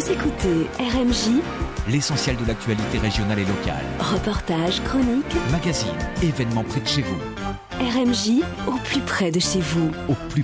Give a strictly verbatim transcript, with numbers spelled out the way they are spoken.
Vous écoutez R M J, l'essentiel de l'actualité régionale et locale. Reportages, chroniques, Magazines, événements près de chez vous. R M J au plus près de chez vous. Au plus